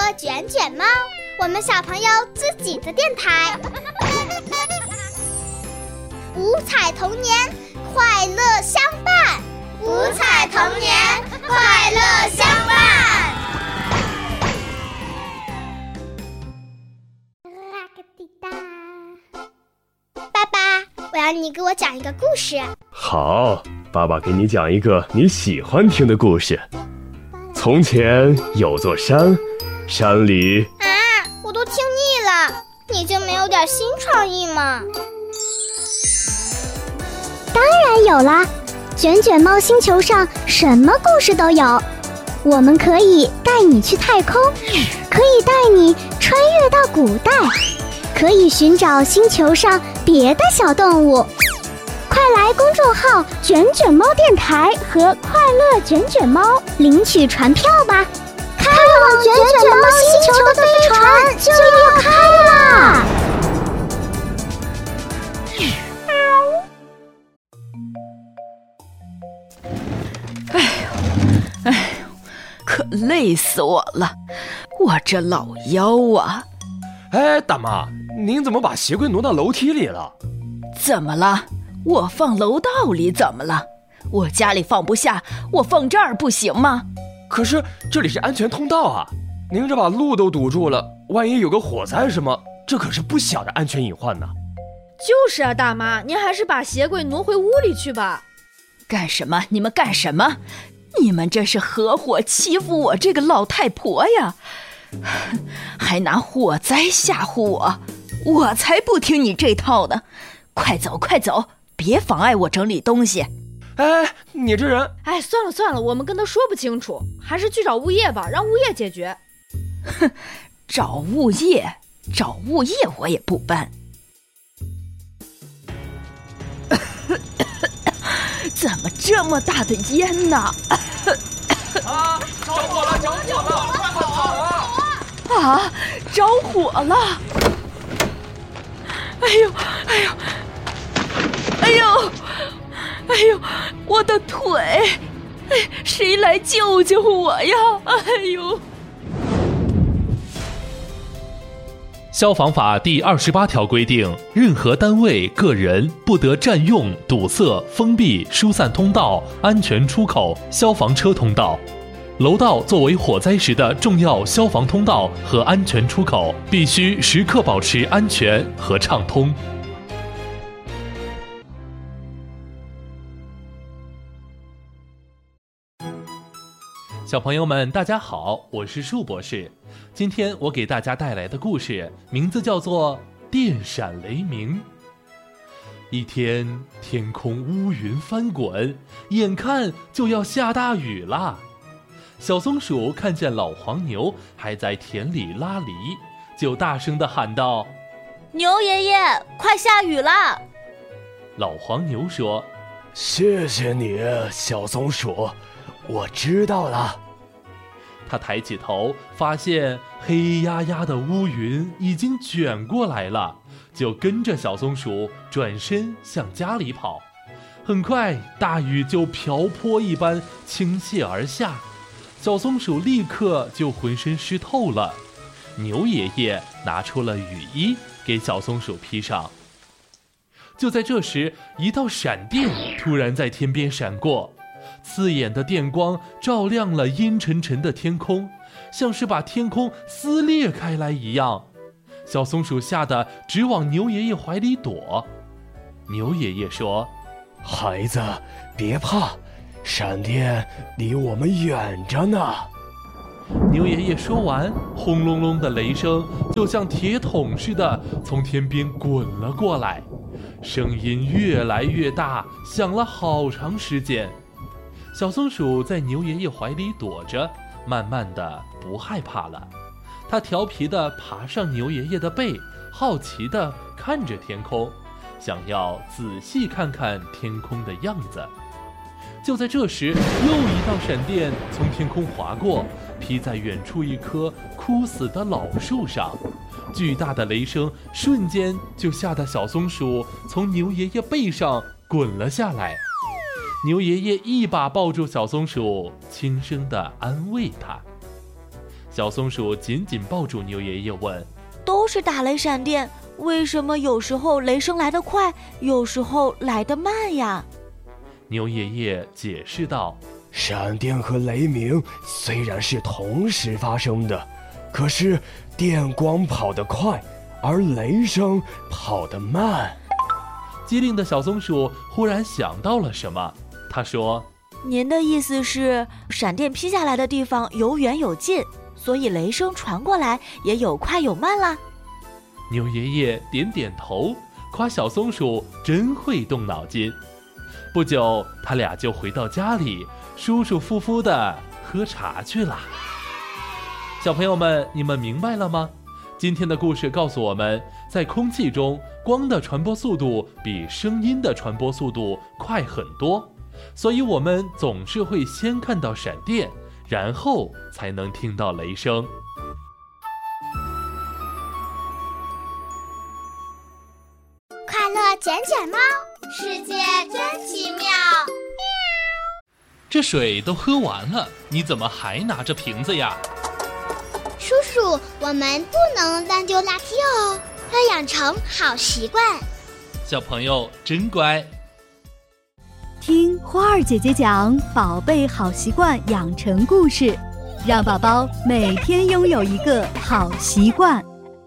卷卷猫，我们小朋友自己的电台。五彩童年，快乐相伴。五彩童年，快乐相伴。爸爸，我要你给我讲一个故事。 好，爸爸给你讲一个你喜欢听的故事。从前有座山，山里…… 我都听腻了，你就没有点新创意吗？ 当然有啦，卷卷猫星球上什么故事都有。我们可以带你去太空，可以带你穿越到古代，可以寻找星球上别的小动物。快来公众号卷卷猫电台和快乐卷卷猫领取船票吧，开往卷卷猫星球的飞船就要开啦！ 可累死我了，我这老腰啊！ 大妈，您怎么把鞋柜挪到楼梯里了？ 怎么了？我放楼道里怎么了？我家里放不下，我放这儿不行吗？ 可是这里是安全通道啊，您这把路都堵住了，万一有个火灾什么，这可是不小的安全隐患呢。 就是啊，大妈，您还是把鞋柜挪回屋里去吧。 干什么？你们干什么？你们这是合伙欺负我这个老太婆呀，还拿火灾吓唬我，我才不听你这套呢！快走快走，别妨碍我整理东西。 你这人…… 算了，我们跟他说不清楚，还是去找物业吧，让物业解决。 哼，找物业我也不搬。怎么这么大的烟呢？ 着火了，快跑啊！着火了！哎呦，我的腿！谁来救救我呀？ 消防法第28条规定，任何单位、个人不得占用、堵塞、封闭、疏散通道、安全出口、消防车通道。楼道作为火灾时的重要消防通道和安全出口，必须时刻保持安全和畅通。小朋友们，大家好，我是树博士。今天我给大家带来的故事名字叫做《电闪雷鸣》。一天，天空乌云翻滚，眼看就要下大雨了。小松鼠看见老黄牛还在田里拉犁，就大声地喊道：“ 牛爷爷，快下雨了！” 老黄牛说：“ 谢谢你，小松鼠，我知道了。” 他抬起头，发现黑压压的乌云已经卷过来了，就跟着小松鼠转身向家里跑。很快，大雨就瓢泼一般倾泻而下，小松鼠立刻就浑身湿透了。牛爷爷拿出了雨衣给小松鼠披上。就在这时，一道闪电突然在天边闪过，刺眼的电光照亮了阴沉沉的天空，像是把天空撕裂开来一样。小松鼠吓得直往牛爷爷怀里躲。牛爷爷说：“ 孩子，别怕，闪电离我们远着呢。” 牛爷爷说完，轰隆隆的雷声就像铁桶似的从天边滚了过来，声音越来越大，响了好长时间。小松鼠在牛爷爷怀里躲着，慢慢的不害怕了。它调皮地爬上牛爷爷的背，好奇地看着天空，想要仔细看看天空的样子。就在这时，又一道闪电从天空划过，劈在远处一棵枯死的老树上。巨大的雷声瞬间就吓得小松鼠从牛爷爷背上滚了下来。牛爷爷一把抱住小松鼠，轻声地安慰它。 小松鼠紧紧抱住牛爷爷问： 都是打雷闪电，为什么有时候雷声来得快，有时候来得慢呀？ 牛爷爷解释道： 闪电和雷鸣虽然是同时发生的，可是电光跑得快，而雷声跑得慢。 机灵的小松鼠忽然想到了什么，他说： 您的意思是闪电劈下来的地方有远有近，所以雷声传过来也有快有慢啦？ 牛爷爷点点头，夸小松鼠真会动脑筋。不久，他俩就回到家里，舒舒服服地喝茶去了。小朋友们，你们明白了吗？今天的故事告诉我们，在空气中，光的传播速度比声音的传播速度快很多，所以我们总是会先看到闪电，然后才能听到雷声。 快乐捡捡猫，世界真奇妙。 这水都喝完了，你怎么还拿着瓶子呀？ 叔叔，我们不能乱丢垃圾哦，要养成好习惯。 小朋友真乖。 听花儿姐姐讲宝贝好习惯养成故事，让宝宝每天拥有一个好习惯。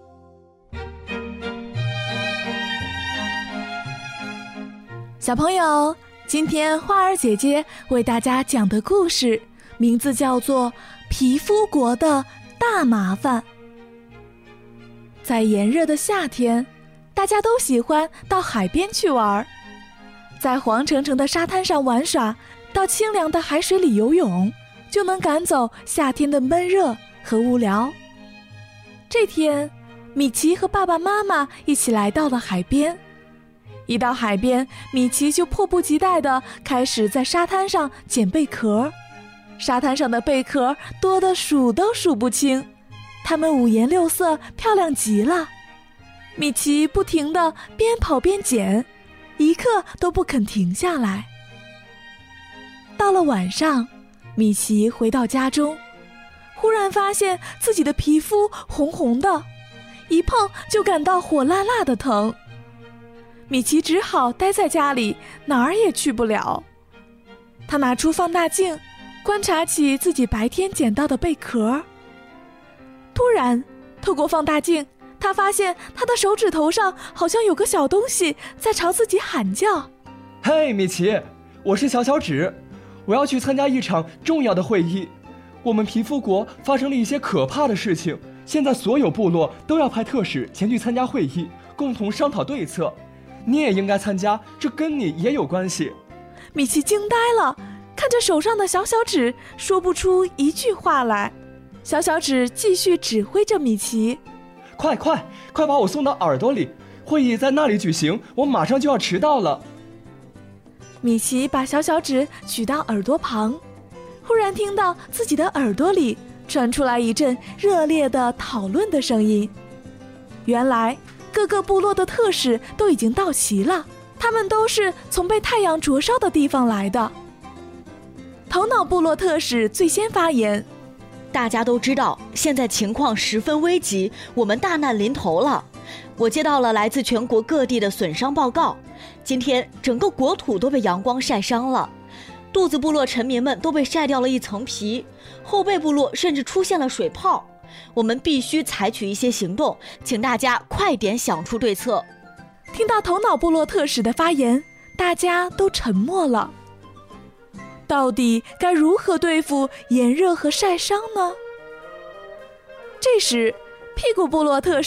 小朋友，今天花儿姐姐为大家讲的故事名字叫做《皮肤国的大麻烦》。在炎热的夏天，大家都喜欢到海边去玩，在黄澄澄的沙滩上玩耍，到清凉的海水里游泳，就能赶走夏天的闷热和无聊。这天，米奇和爸爸妈妈一起来到了海边。一到海边，米奇就迫不及待地开始在沙滩上捡贝壳。沙滩上的贝壳多得数都数不清，它们五颜六色，漂亮极了。米奇不停地边跑边捡，一刻都不肯停下来。到了晚上，米奇回到家中，忽然发现自己的皮肤红红的，一碰就感到火辣辣的疼。米奇只好待在家里，哪儿也去不了。他拿出放大镜，观察起自己白天捡到的贝壳。突然，透过放大镜，他发现他的手指头上好像有个小东西在朝自己喊叫。 嘿，米奇，我是小小指，我要去参加一场重要的会议。我们皮肤国发生了一些可怕的事情，现在所有部落都要派特使前去参加会议，共同商讨对策。你也应该参加，这跟你也有关系。 米奇惊呆了，看着手上的小小指，说不出一句话来。小小指继续指挥着米奇： 快把我送到耳朵里，会议在那里举行，我马上就要迟到了。 米奇把小小指举到耳朵旁，忽然听到自己的耳朵里传出来一阵热烈的讨论的声音。原来各个部落的特使都已经到齐了，他们都是从被太阳灼烧的地方来的。头脑部落特使最先发言： 大家都知道，现在情况十分危急，我们大难临头了。我接到了来自全国各地的损伤报告，今天整个国土都被阳光晒伤了，肚子部落臣民们都被晒掉了一层皮，后背部落甚至出现了水泡。我们必须采取一些行动，请大家快点想出对策。 听到头脑部落特使的发言，大家都沉默了。到底该如何对付炎热和晒伤呢？这时，屁股部落特使